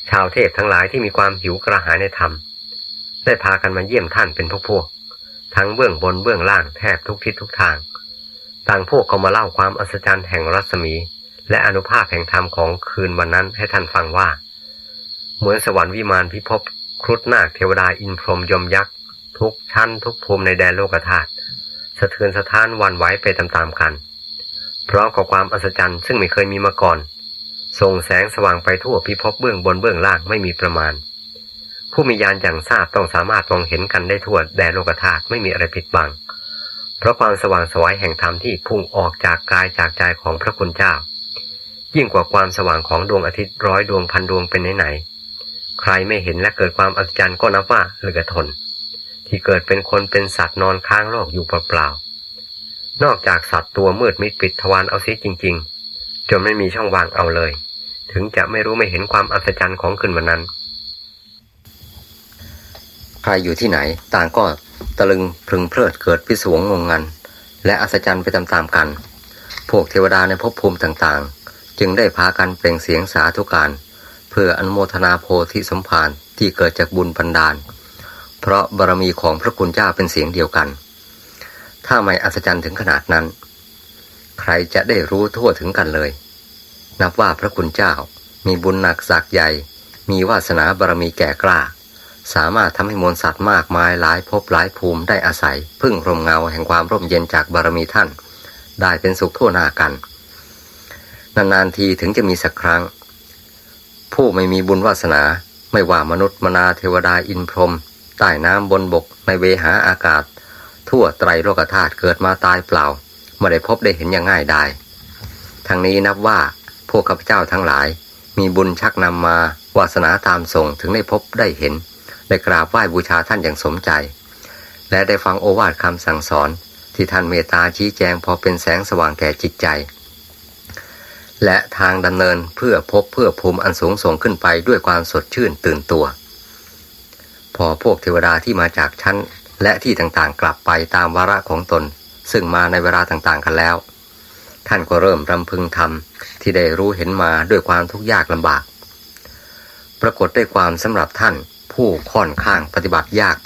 ชาวเทพทั้งหลายที่มีความหิวกระหายในธรรมได้พากันมาเยี่ยมท่านเป็นพวกทั้งเบื้องบนเบื้องล่างแทบทุกทิศทุกทางต่างพวกก็มาเล่าความอัศจรรย์แห่งรัศมีและอานุภาพแห่งธรรมของคืนวันนั้นให้ท่านฟังว่าเหมือนสวรรค์วิมานพิภพครุฑนาคเทวดาอินพรหมยมยักษ์ทุกชั้นทุกภูมิในแดนโลกธาตุสะเทือนสะท้านหวั่นไหวไปตามๆกันพร้อมกับความอัศจรรย์ซึ่งไม่เคยมีมาก่อนส่งแสงสว่างไปทั่วพิภพเบื้องบนเบื้องล่างไม่มีประมาณผู้มีญาณอย่างทราบต้องสามารถมองเห็นกันได้ทั่วแดนโลกธาตุไม่มีอะไรปิดบังเพราะความสว่างไสวแห่งธรรมที่พุ่งออกจากกายจากใจของพระคุณเจ้ายิ่งกว่าความสว่างของดวงอาทิตย์ร้อยดวงพันดวงเป็นไหนๆใครไม่เห็นและเกิดความอัศจรรย์ก็นับว่าเหลือทนที่เกิดเป็นคนเป็นสัตว์นอนค้างโลกอยู่เปล่าๆนอกจากสัตว์ตัวมืดมิดปิดทวารเอาเสียจริงๆจนไม่มีช่องว่างเอาเลยถึงจะไม่รู้ไม่เห็นความอัศจรรย์ของคืนวันนั้นใครอยู่ที่ไหนต่างก็ตะลึงพรึงเพลิดเกิดพิศวงงงงันและอัศจรรย์ไปตามๆกันพวกเทวดาในภพภูมิต่างๆจึงได้พากันเปล่งเสียงสาธุการเพื่ออนุโมทนาโพธิสมภารที่เกิดจากบุญบันดาลเพราะบารมีของพระคุณเจ้าเป็นเสียงเดียวกันถ้าไม่อัศจรรย์ถึงขนาดนั้นใครจะได้รู้ทั่วถึงกันเลยนับว่าพระคุณเจ้ามีบุญหนักศักย์ใหญ่มีวาสนาบารมีแก่กล้าสามารถทำให้มวลสัตว์มากมายหลายภพหลายภูมิได้อาศัยพึ่งร่มเงาแห่งความร่มเย็นจากบารมีท่านได้เป็นสุขทั่วหน้ากันนานๆทีถึงจะมีสักครั้งผู้ไม่มีบุญวาสนาไม่ว่ามนุษย์มนาเทวดาอินพรหมใต้น้ำบนบกในเวหาอากาศทั่วไตรโลกธาตุเกิดมาตายเปล่าไม่ได้พบได้เห็นอย่างง่ายดายทั้งนี้นับว่าพวกข้าพเจ้าทั้งหลายมีบุญชักนำมาวาสนาตามส่งถึงได้พบได้เห็นได้กราบไหว้บูชาท่านอย่างสมใจและได้ฟังโอวาทคำสั่งสอนที่ท่านเมตตาชี้แจงพอเป็นแสงสว่างแก่จิตใจและทางดำเนินเพื่อพบเพื่อภูมิอันสูงส่งขึ้นไปด้วยความสดชื่นตื่นตัวพอพวกเทวดาที่มาจากชั้นและที่ต่างๆกลับไปตามวาระของตนซึ่งมาในเวลาต่างๆกันแล้วท่านก็เริ่มรำพึงธรรมที่ได้รู้เห็นมาด้วยความทุกข์ยากลำบากปรากฏได้ความสำหรับท่านผู้ค่อนข้างปฏิบัติยาก